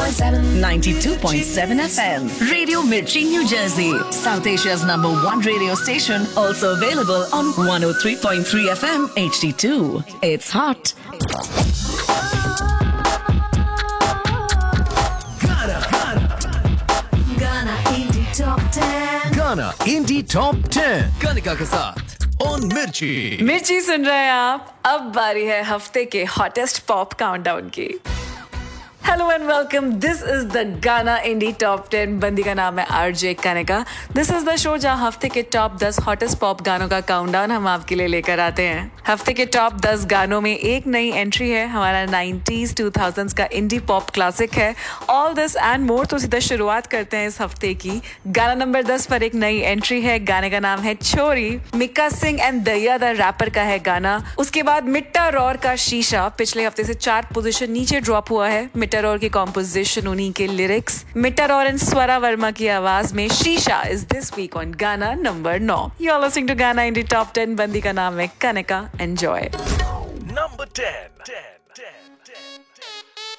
92.7 FM. Radio Mirchi, New Jersey. South Asia's #1 radio station. Also available on 103.3 FM HD2. It's hot. Gaana Indie Top 10. गाना इंडी top 10 Kanika के साथ on मिर्ची। मिर्ची सुन रहे हैं आप। अब बारी है हफ्ते के हॉटेस्ट पॉप काउंटडाउन की। Hello and welcome, this is the गाना इंडी टॉप 10। बंदी का नाम है RJ Kanika. This is the show जहां हफ्ते के टॉप 10 हॉटेस्ट पॉप गानों का काउंटडाउन हम आपके लिए लेकर आते हैं। हफ्ते के टॉप 10 गानों में एक नई एंट्री है, हमारा 90s 2000s का इंडी पॉप क्लासिक है ऑल दिस एंड मोर। तो सीधा शुरुआत करते हैं इस हफ्ते की। गाना नंबर 10 पर एक नई एंट्री है, गाने का नाम है छोरी। Mika Singh and Daya the wrapper का है गाना। उसके बाद मिट्टा रॉर का शीशा पिछले हफ्ते से 4 पोजीशन नीचे ड्रॉप हुआ है। मिट्टा रॉर की कॉम्पोजिशन, उन्हीं के लिरिक्स, मिट्टा रॉर एंड स्वरा वर्मा की आवाज में शीशा इज दिस वीक ऑन गाना number 9। You are listening to गाना इंडी टॉप 10। बंदी का नाम है कनिका। एंजॉय। नंबर 10